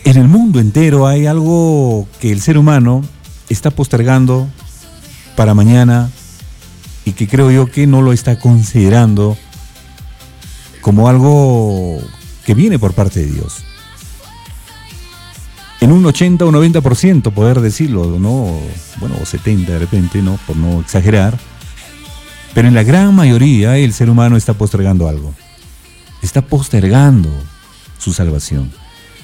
en el mundo entero hay algo que el ser humano está postergando para mañana y que creo yo que no lo está considerando como algo que viene por parte de Dios. En un 80 o 90% poder decirlo, ¿no? Bueno, o 70 de repente, ¿no? Por no exagerar. Pero en la gran mayoría el ser humano está postergando algo. Está postergando su salvación.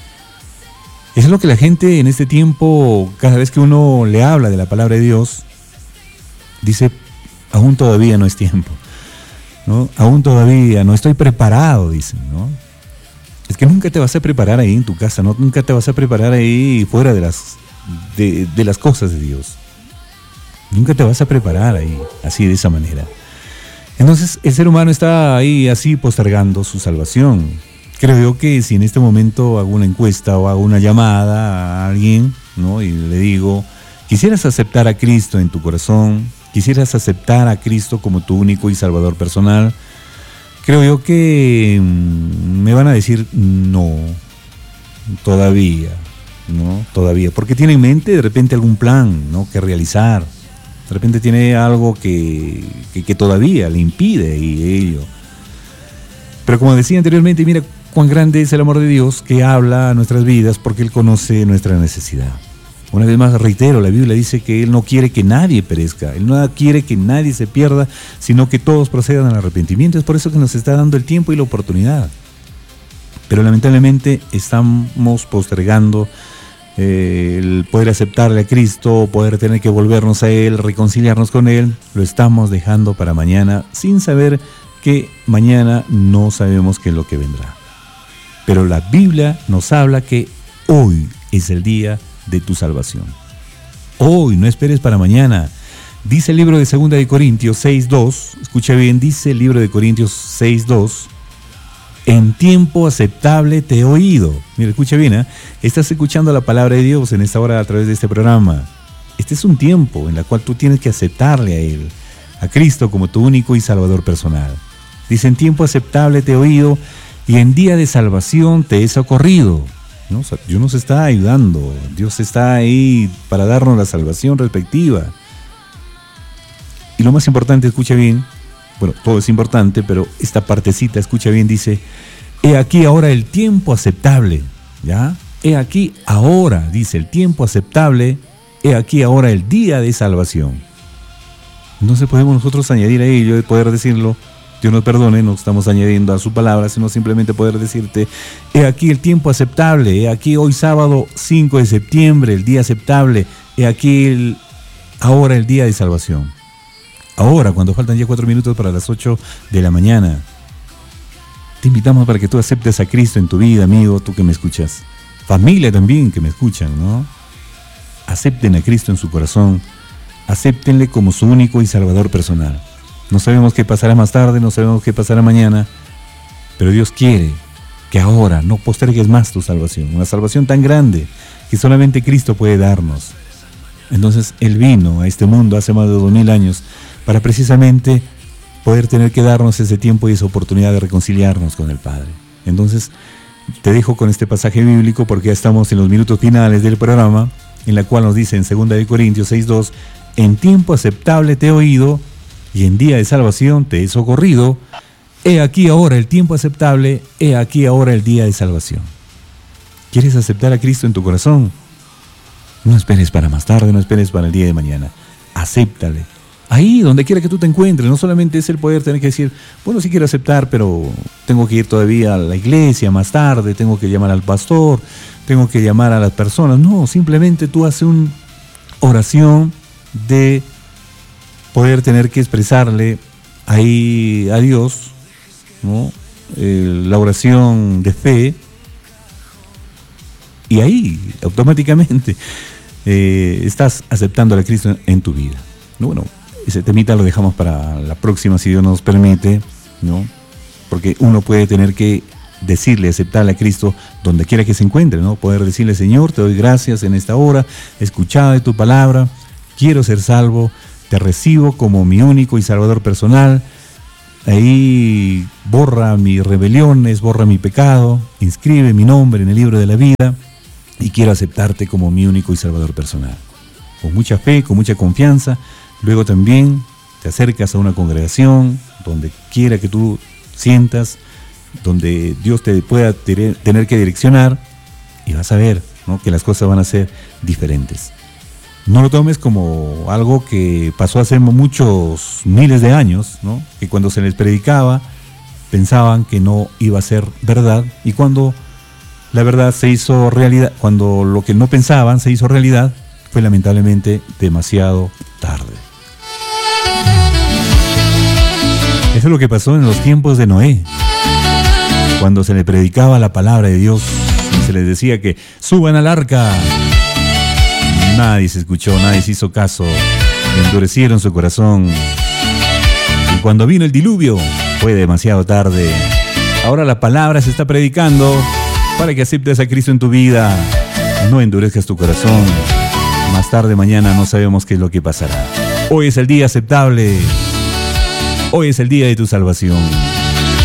Es lo que la gente en este tiempo, cada vez que uno le habla de la palabra de Dios, dice, aún todavía no es tiempo, ¿no? Aún todavía no estoy preparado, dicen, ¿no? Es que nunca te vas a preparar ahí en tu casa, ¿no? Nunca te vas a preparar ahí fuera de las cosas de Dios. Nunca te vas a preparar ahí, así de esa manera. Entonces el ser humano está ahí así postergando su salvación. Creo yo que si en este momento hago una encuesta o hago una llamada a alguien, ¿no? Y le digo, ¿quisieras aceptar a Cristo en tu corazón? ¿Quisieras aceptar a Cristo como tu único y salvador personal? Creo yo que me van a decir no, todavía, ¿no? Todavía, porque tiene en mente de repente algún plan, ¿no? Que realizar. De repente tiene algo que todavía le impide y ello. Pero como decía anteriormente, mira cuán grande es el amor de Dios que habla a nuestras vidas porque Él conoce nuestra necesidad. Una vez más reitero, la Biblia dice que Él no quiere que nadie perezca, Él no quiere que nadie se pierda, sino que todos procedan al arrepentimiento. Es por eso que nos está dando el tiempo y la oportunidad. Pero lamentablemente estamos postergando el poder aceptarle a Cristo, poder tener que volvernos a Él, reconciliarnos con Él. Lo estamos dejando para mañana sin saber que mañana no sabemos qué es lo que vendrá. Pero la Biblia nos habla que hoy es el día de tu salvación. Hoy, no esperes para mañana. Dice el libro de 2 de Corintios 6:2, escucha bien, dice el libro de Corintios 6:2, en tiempo aceptable te he oído. Mira, escucha bien, estás escuchando la palabra de Dios en esta hora a través de este programa. Este es un tiempo en el cual tú tienes que aceptarle a Él, a Cristo como tu único y salvador personal. Dice, en tiempo aceptable te he oído y en día de salvación te he socorrido. ¿No? O sea, Dios nos está ayudando, Dios está ahí para darnos la salvación respectiva. Y lo más importante, escucha bien, bueno, todo es importante, pero esta partecita, escucha bien, dice, he aquí ahora el tiempo aceptable, ¿ya? He aquí ahora, dice, el tiempo aceptable, he aquí ahora el día de salvación. Entonces podemos nosotros añadir a ello, poder decirlo, Dios nos perdone, no estamos añadiendo a su palabra, sino simplemente poder decirte, he aquí el tiempo aceptable, he aquí hoy sábado 5 de septiembre, el día aceptable, he aquí ahora el día de salvación. Ahora, cuando faltan ya 4 minutos para las 8 de la mañana, te invitamos para que tú aceptes a Cristo en tu vida, amigo, tú que me escuchas, familia también que me escuchan, ¿no? Acepten a Cristo en su corazón, acéptenle como su único y salvador personal. No sabemos qué pasará más tarde, no sabemos qué pasará mañana, pero Dios quiere que ahora no postergues más tu salvación, una salvación tan grande que solamente Cristo puede darnos. Entonces Él vino a este mundo hace más de 2000 años para precisamente poder tener que darnos ese tiempo y esa oportunidad de reconciliarnos con el Padre. Entonces te dejo con este pasaje bíblico porque ya estamos en los minutos finales del programa, en la cual nos dice en 2 de Corintios 6:2, en tiempo aceptable te he oído y en día de salvación te he socorrido. He aquí ahora el tiempo aceptable, he aquí ahora el día de salvación. ¿Quieres aceptar a Cristo en tu corazón? No esperes para más tarde, no esperes para el día de mañana. Acéptale. Ahí, donde quiera que tú te encuentres. No solamente es el poder tener que decir, bueno, sí quiero aceptar, pero tengo que ir todavía a la iglesia más tarde, tengo que llamar al pastor, tengo que llamar a las personas. No, simplemente tú haces una oración de poder tener que expresarle ahí a Dios, ¿no? La oración de fe, y ahí automáticamente estás aceptando a Cristo en tu vida. Bueno, ese temita lo dejamos para la próxima, si Dios nos permite, ¿no? Porque uno puede tener que decirle, aceptarle a Cristo donde quiera que se encuentre, ¿no? Poder decirle, Señor, te doy gracias en esta hora, he escuchado de tu palabra, quiero ser salvo, te recibo como mi único y salvador personal. Ahí borra mis rebeliones, borra mi pecado, inscribe mi nombre en el libro de la vida y quiero aceptarte como mi único y salvador personal. Con mucha fe, con mucha confianza. Luego también te acercas a una congregación, donde quiera que tú sientas, donde Dios te pueda tener que direccionar, y vas a ver, ¿no?, que las cosas van a ser diferentes. No lo tomes como algo que pasó hace muchos miles de años, ¿no?, que cuando se les predicaba pensaban que no iba a ser verdad, y cuando la verdad se hizo realidad, cuando lo que no pensaban se hizo realidad, fue lamentablemente demasiado tarde. Eso es lo que pasó en los tiempos de Noé, cuando se le predicaba la palabra de Dios y se les decía que suban al arca. Nadie se escuchó, nadie se hizo caso, endurecieron su corazón. Y cuando vino el diluvio, fue demasiado tarde. Ahora la palabra se está predicando para que aceptes a Cristo en tu vida. No endurezcas tu corazón. Más tarde, mañana, no sabemos qué es lo que pasará. Hoy es el día aceptable. Hoy es el día de tu salvación.